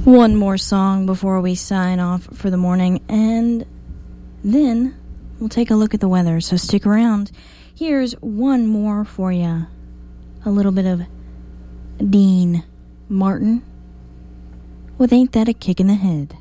One more song before we sign off for the morning, and then we'll take a look at the weather, so stick around. Here's one more for you. A little bit of Dean Martin with Ain't That a Kick in the Head.